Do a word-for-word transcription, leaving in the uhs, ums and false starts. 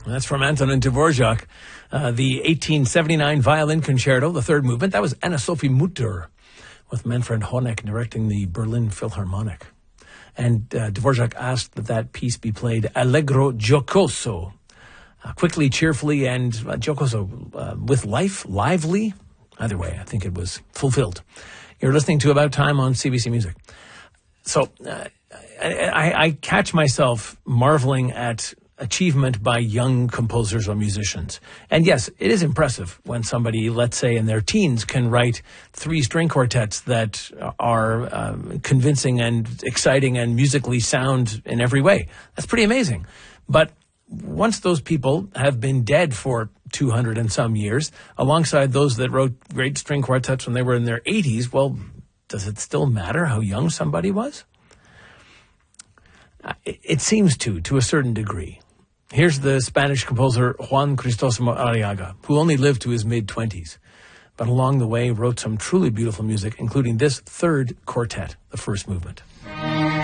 That's from Antonin Dvorak, uh, the eighteen seventy-nine Violin Concerto, the third movement. That was Anna-Sophie Mutter, with Manfred Honeck directing the Berlin Philharmonic. And uh, Dvorak asked that that piece be played allegro giocoso, uh, quickly, cheerfully, and uh, giocoso, uh, with life, lively. Either way, I think it was fulfilled. You're listening to About Time on C B C Music. So uh, I, I, I catch myself marveling at achievement by young composers or musicians. And yes, it is impressive when somebody, let's say in their teens, can write three string quartets that are um, convincing and exciting and musically sound in every way. That's pretty amazing. But once those people have been dead for two hundred and some years, alongside those that wrote great string quartets when they were in their eighties, well, does it still matter how young somebody was? It, it seems to, to a certain degree. Here's the Spanish composer Juan Cristóstomo Arriaga, who only lived to his mid-twenties, but along the way wrote some truly beautiful music, including this third quartet, the first movement.